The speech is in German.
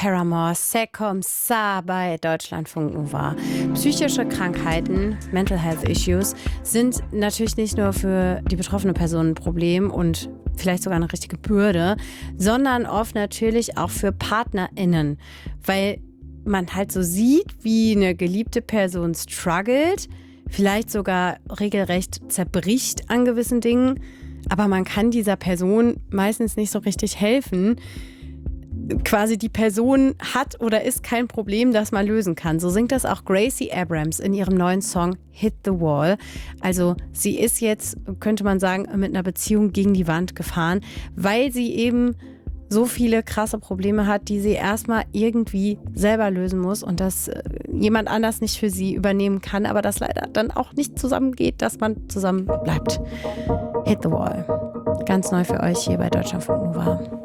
Paramore, C'est comme ça bei Deutschlandfunk Nova. Psychische Krankheiten, Mental Health Issues, sind natürlich nicht nur für die betroffene Person ein Problem und vielleicht sogar eine richtige Bürde, sondern oft natürlich auch für PartnerInnen, weil man halt so sieht, wie eine geliebte Person struggelt, vielleicht sogar regelrecht zerbricht an gewissen Dingen, aber man kann dieser Person meistens nicht so richtig helfen. Quasi die Person hat oder ist kein Problem, das man lösen kann. So singt das auch Gracie Abrams in ihrem neuen Song Hit the Wall. Also sie ist jetzt, könnte man sagen, mit einer Beziehung gegen die Wand gefahren, weil sie eben so viele krasse Probleme hat, die sie erstmal irgendwie selber lösen muss und das jemand anders nicht für sie übernehmen kann, aber das leider dann auch nicht zusammengeht, dass man zusammen bleibt. Hit the Wall. Ganz neu für euch hier bei Deutschlandfunk Nova.